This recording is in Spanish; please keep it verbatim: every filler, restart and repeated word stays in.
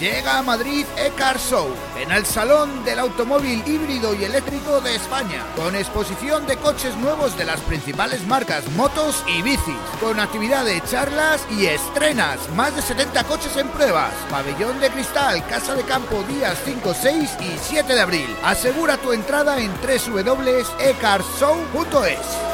Llega a Madrid E-Car Show, en el Salón del Automóvil Híbrido y Eléctrico de España, con exposición de coches nuevos de las principales marcas, motos y bicis, con actividad de charlas y estrenas, más de setenta coches en pruebas, pabellón de cristal, casa de campo días cinco, seis y siete de abril. Asegura tu entrada en doble u doble u doble u punto e car show punto es.